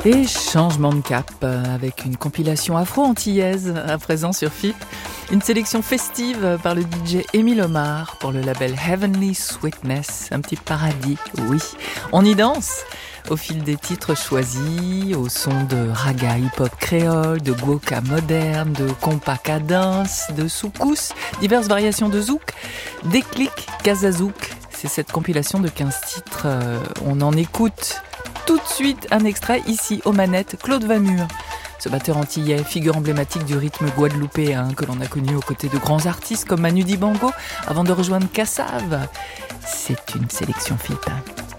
Et changement de cap avec une compilation afro-antillaise à présent sur FIP. Une sélection festive par le DJ Émile Omar pour le label Heavenly Sweetness. Un petit paradis, oui. On y danse au fil des titres choisis, au son de raga hip-hop créole, de guoka moderne, de compas cadence, de soukous, diverses variations de zouk, déclic, kazazouk. C'est cette compilation de 15 titres. On en écoute tout de suite un extrait ici aux manettes, Claude Vamur. Ce batteur antillais, figure emblématique du rythme guadeloupéen que l'on a connu aux côtés de grands artistes comme Manu Dibango avant de rejoindre Kassav. C'est une sélection FIP.